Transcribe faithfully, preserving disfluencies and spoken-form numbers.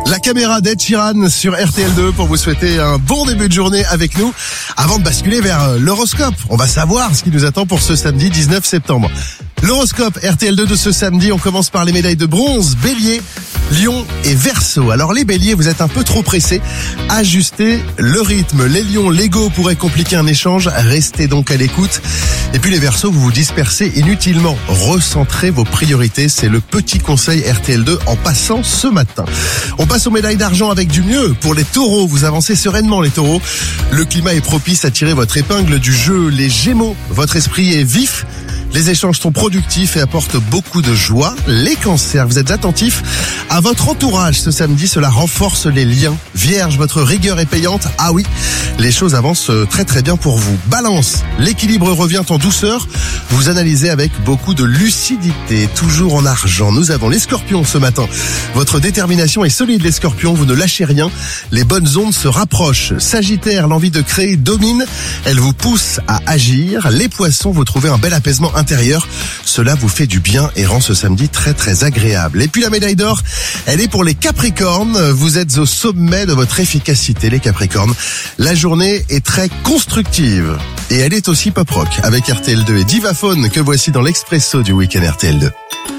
La caméra d'Ed Sheeran sur R T L deux pour vous souhaiter un bon début de journée avec nous. Avant de basculer vers l'horoscope, on va savoir ce qui nous attend pour ce samedi dix-neuf septembre. L'horoscope R T L deux de ce samedi, on commence par les médailles de bronze, Bélier, Lion et Verseau. Alors les Béliers, vous êtes un peu trop pressés. Ajustez le rythme. Les Lions, l'ego pourrait compliquer un échange. Restez donc à l'écoute. Et puis les Verseaux, vous vous dispersez inutilement. Recentrez vos priorités. C'est le petit conseil R T L deux en passant ce matin. On passe aux médailles d'argent avec du mieux. Pour les Taureaux, vous avancez sereinement les Taureaux. Le climat est propice à tirer votre épingle du jeu. Les Gémeaux, votre esprit est vif. Les échanges sont productifs et apportent beaucoup de joie. Les Cancers, vous êtes attentifs à votre entourage ce samedi, cela renforce les liens. Vierge, votre rigueur est payante. Ah oui, les choses avancent très très bien pour vous. Balance, l'équilibre revient en douceur. Vous analysez avec beaucoup de lucidité. Toujours en argent, nous avons les Scorpions ce matin. Votre détermination est solide les Scorpions, vous ne lâchez rien. Les bonnes ondes se rapprochent. Sagittaire, l'envie de créer domine. Elle vous pousse à agir. Les Poissons, vous trouvez un bel apaisement intérieur. Cela vous fait du bien et rend ce samedi très très agréable. Et puis la médaille d'or, elle est pour les Capricornes. Vous êtes au sommet de votre efficacité les Capricornes. La journée est très constructive. Et elle est aussi pop rock avec R T L deux et Divaphone que voici dans l'Expresso du week-end R T L deux.